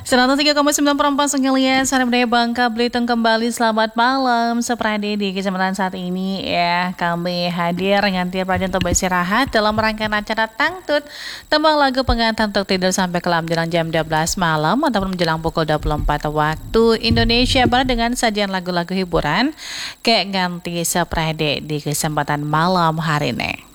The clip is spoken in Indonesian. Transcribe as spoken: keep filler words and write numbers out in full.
seratus tiga koma sembilan perempat sekalian, Sana Budaya Bangka Belitung kembali. Selamat malam seprade. Di kesempatan saat ini ya, kami hadir ngantir pada untuk beristirahat dalam rangkaian acara Tangtut tembang lagu pengantar untuk tidur sampai ke menjelang jam dua belas malam ataupun menjelang pukul dua puluh empat waktu Indonesia Barat dengan sajian lagu-lagu hiburan kayak ganti seprade di kesempatan malam hari ini.